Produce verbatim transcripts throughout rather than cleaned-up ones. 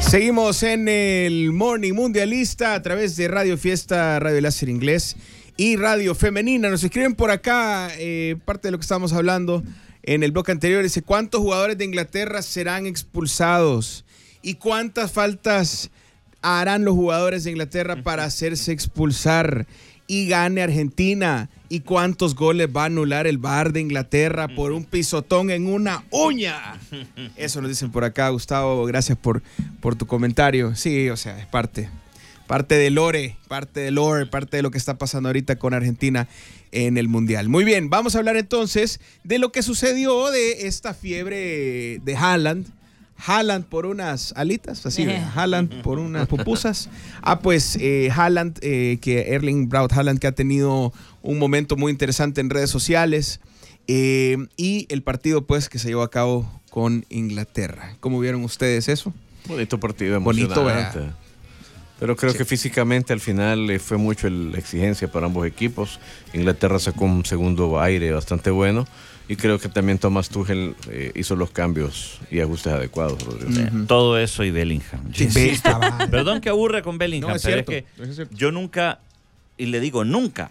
Seguimos en el Morning Mundialista a través de Radio Fiesta, Radio Láser Inglés y Radio Femenina. Nos escriben por acá, eh, parte de lo que estábamos hablando en el bloque anterior. Dice, ¿cuántos jugadores de Inglaterra serán expulsados? ¿Y cuántas faltas harán los jugadores de Inglaterra para hacerse expulsar? Y gane Argentina. ¿Y cuántos goles va a anular el V A R de Inglaterra por un pisotón en una uña? Eso nos dicen por acá, Gustavo. Gracias por, por tu comentario. Sí, o sea, es parte, parte de lore, parte de lore, parte de lo que está pasando ahorita con Argentina en el Mundial. Muy bien, vamos a hablar entonces de lo que sucedió de esta fiebre de Haaland. Haaland por unas alitas, así, Haaland por unas pupusas. Ah, pues eh, Haaland, eh, que Erling Braut Haaland, que ha tenido un momento muy interesante en redes sociales, eh, y el partido pues que se llevó a cabo con Inglaterra. ¿Cómo vieron ustedes eso? Bonito partido, emocionante. Bonito, vea. Pero creo sí. que físicamente al final eh, fue mucho la exigencia para ambos equipos. Inglaterra sacó un segundo aire bastante bueno. Y creo que también Thomas Tuchel eh, hizo los cambios y ajustes adecuados, Rodrigo. Uh-huh. Todo eso y Bellingham. Sí, sí. Perdón que aburre con Bellingham, no, es pero cierto, es que es yo nunca, y le digo nunca,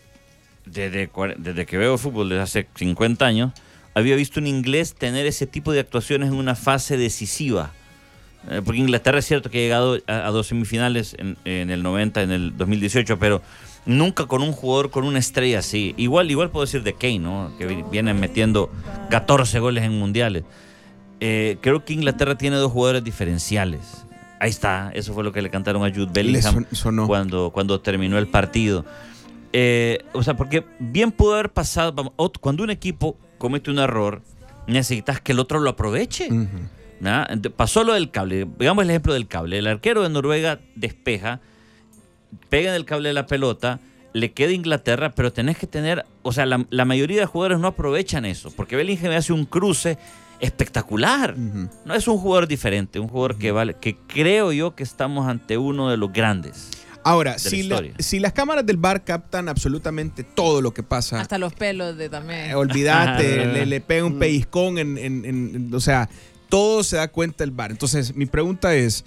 desde, desde que veo fútbol desde hace cincuenta años, había visto un inglés tener ese tipo de actuaciones en una fase decisiva. Eh, porque Inglaterra es cierto que ha llegado a, a dos semifinales en, en el noventa, en el dos mil dieciocho, pero nunca con un jugador, con una estrella así. Igual, igual puedo decir de Kane, ¿no? Que vienen metiendo catorce goles en mundiales. Eh, creo que Inglaterra tiene dos jugadores diferenciales. Ahí está, eso fue lo que le cantaron a Jude Bellingham son, cuando, cuando terminó el partido. Eh, o sea, porque bien pudo haber pasado, vamos, cuando un equipo comete un error, necesitas que el otro lo aproveche. Uh-huh. ¿No? Pasó lo del cable, digamos el ejemplo del cable. El arquero de Noruega despeja, pega en el cable de la pelota, le queda Inglaterra, pero tenés que tener, o sea, la, la mayoría de jugadores no aprovechan eso, porque Bellingham hace un cruce espectacular. Uh-huh. No es un jugador diferente, un jugador uh-huh. que vale, que creo yo que estamos ante uno de los grandes. Ahora, si, la, si las cámaras del V A R captan absolutamente todo lo que pasa, hasta los pelos de también. Eh, olvídate, le, le pega un pellizcón, en, en, en, en, o sea, todo se da cuenta el V A R. Entonces, mi pregunta es,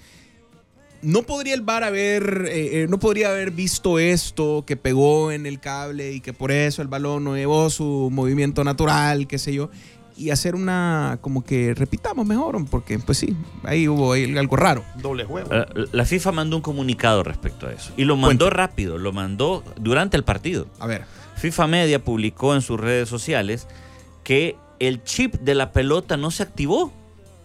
¿no podría el V A R haber, eh, no podría haber visto esto que pegó en el cable y que por eso el balón no llevó su movimiento natural, qué sé yo, y hacer una, como que repitamos mejor? Porque pues sí, ahí hubo ahí algo raro. Doble juego. La, la FIFA mandó un comunicado respecto a eso y lo mandó Cuente. rápido, lo mandó durante el partido. A ver. FIFA Media publicó en sus redes sociales que el chip de la pelota no se activó.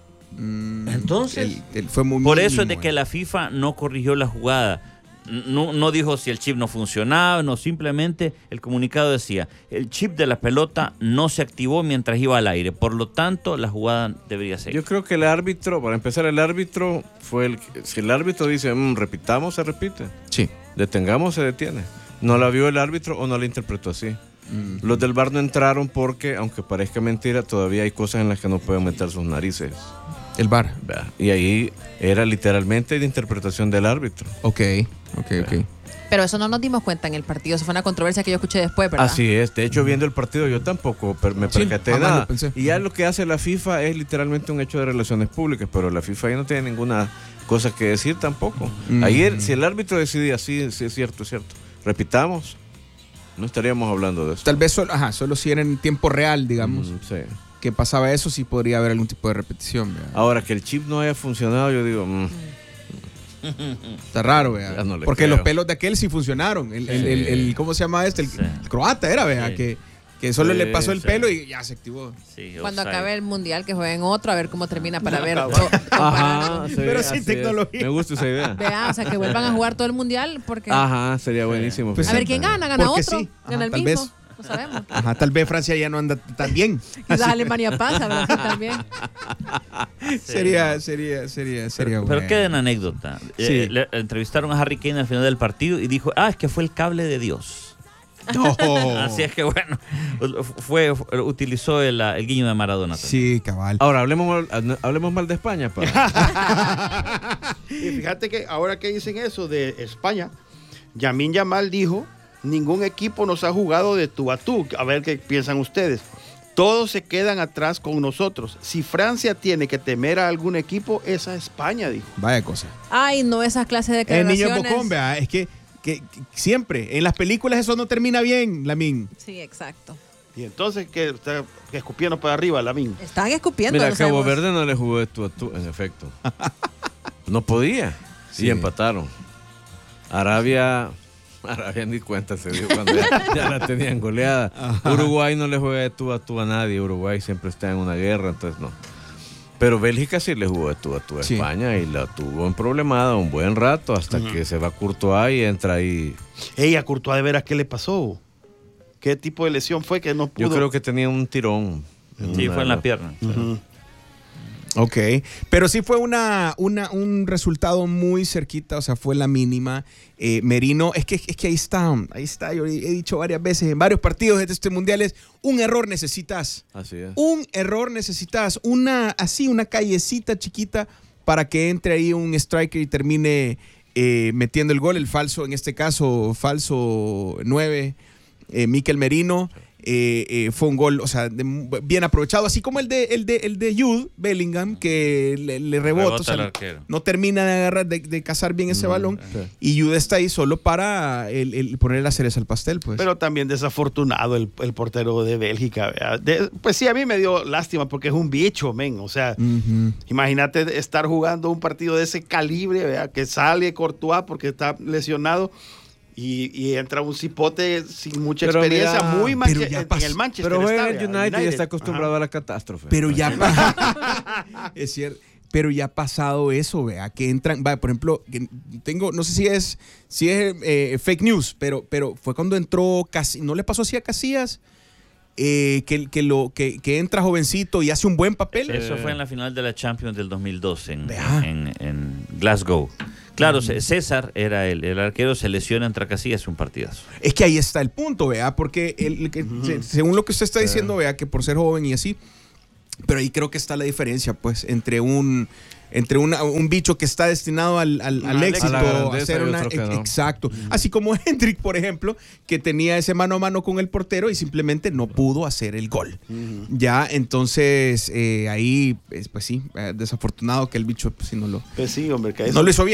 Entonces, el, el fue muy por mínimo, eso es de que la FIFA no corrigió la jugada. No, no dijo si el chip no funcionaba, no, simplemente el comunicado decía, el chip de la pelota no se activó mientras iba al aire, por lo tanto la jugada debería seguir. Yo creo que el árbitro, para empezar, el árbitro fue el que, si el árbitro dice, mmm, repitamos, se repite. Sí. Detengamos, se detiene. No la vio el árbitro o no la interpretó así. Mm-hmm. Los del V A R no entraron porque, aunque parezca mentira, todavía hay cosas en las que no pueden meter sus narices. El V A R. Y ahí era literalmente de interpretación del árbitro. Ok, ok, ok. Pero eso no nos dimos cuenta en el partido. Eso fue una controversia que yo escuché después, ¿verdad? Así es. De hecho, viendo el partido yo tampoco me percaté de sí, nada. Y ya lo que hace la FIFA es literalmente un hecho de relaciones públicas, pero la FIFA ahí no tiene ninguna cosa que decir tampoco. Mm. Ayer, si el árbitro decidía, sí, sí es cierto, es cierto, repitamos, no estaríamos hablando de eso. Tal vez solo, ajá, solo si era en tiempo real, digamos. Mm, sí. Que pasaba eso, sí podría haber algún tipo de repetición. ¿Verdad? Ahora, que el chip no haya funcionado, yo digo... Mmm. Está raro, ¿verdad? No porque creo. Los pelos de aquel sí funcionaron. El, sí. el, el, el ¿Cómo se llama este? El, sí. el croata era, ¿verdad? Sí. Que, que solo sí, le pasó el sí. pelo y ya se activó. Sí, Cuando acabe el mundial, que jueguen otro, a ver cómo termina para no, ver. O, Ajá, sí, pero sin tecnología. Es. Me gusta esa idea. Vea, o sea, que vuelvan a jugar todo el mundial. Porque... Ajá, sería buenísimo. Pues a ver quién gana, gana porque otro. Sí. Ajá, gana el tal mismo. Vez. No sabemos. Ajá, tal vez Francia ya no anda tan bien. Quizás Alemania pasa, Brasil también. Sí. Sería, sería, sería, sería Pero, bueno. pero queda en anécdota. Sí. Eh, le entrevistaron a Harry Kane al final del partido y dijo, ah, es que fue el cable de Dios. No. Así es que bueno, fue, utilizó el, el guiño de Maradona. Sí, cabal. Ahora, hablemos mal, hablemos mal de España, pa. Y fíjate que ahora que dicen eso de España, Lamine Yamal dijo, ningún equipo nos ha jugado de tú a tú. A ver qué piensan ustedes. todos se quedan atrás con nosotros. Si Francia tiene que temer a algún equipo, es a España, dijo. Vaya cosa. Ay, no, esas clases de El declaraciones. niño bocón, vea, es que, que, que siempre, en las películas eso no termina bien, Lamín. Sí, exacto. Y entonces, que está que escupiendo para arriba, Lamín. Están escupiendo. Mira, lo Cabo sabemos. Verde no le jugó de tú a tú, en efecto. No podía. Sí. Y empataron. Arabia, Arabia ni cuenta se dio cuando ya, ya la tenían goleada. Ajá. Uruguay no le juega de tú a tú a nadie. Uruguay siempre está en una guerra, entonces no. Pero Bélgica sí le jugó de tú a tú a sí. España y la tuvo en problemada un buen rato hasta uh-huh. que se va Courtois y entra ahí. Ey, a Courtois, de veras, ¿qué le pasó? ¿Qué tipo de lesión fue que no pudo? Yo creo que tenía un tirón. Sí, fue en la pierna. Uh-huh. Ok, pero sí fue una, una, un resultado muy cerquita, o sea, fue la mínima. Eh, Merino, es que, es que ahí está, ahí está, yo he dicho varias veces en varios partidos de este mundial, es un error necesitas. Así es. Un error necesitas, una, así, una callecita chiquita para que entre ahí un striker y termine eh, metiendo el gol, el falso, en este caso, falso nueve, eh, Mikel Merino. Eh, eh, fue un gol, o sea, de, bien aprovechado, así como el de el de el de Jude Bellingham, que le, le rebota, rebota o sea, no termina de agarrar, de, de cazar bien ese mm, balón, sí. Y Jude está ahí solo para el, el poner la cereza al pastel, pues. Pero también desafortunado el, el portero de Bélgica, de, pues sí, a mí me dio lástima porque es un bicho, men, o sea, uh-huh. Imagínate estar jugando un partido de ese calibre, ¿verdad? Que sale Courtois porque está lesionado. Y, y entra un cipote sin mucha pero experiencia, mira, muy manche, en el Manchester. Pero juega el United, United y está acostumbrado Ajá. a la catástrofe. Pero ya es cierto, pero ya ha pasado eso, vea, que entran, va, por ejemplo, tengo, no sé si es, si es eh, fake news, pero, pero fue cuando entró, Casillas, ¿no le pasó así a Casillas? Eh, que, que, lo, que, que entra jovencito y hace un buen papel. Eso eh. fue en la final de la Champions del dos mil doce en, en, en Glasgow. Claro, César era el, el arquero, se lesiona, entra Casillas, un partidazo. Es que ahí está el punto, vea, porque el, que, uh-huh. se, según lo que usted está diciendo, vea, que por ser joven y así, pero ahí creo que está la diferencia, pues, entre un entre una, un bicho que está destinado al, al, al éxito, a hacer una, ex, no. exacto. Uh-huh. Así como Hendrik, por ejemplo, que tenía ese mano a mano con el portero y simplemente no pudo hacer el gol. Uh-huh. Ya, entonces, eh, ahí, pues, pues sí, eh, desafortunado que el bicho pues, sí, no lo, pues sí, hombre, que eso no lo hizo bien.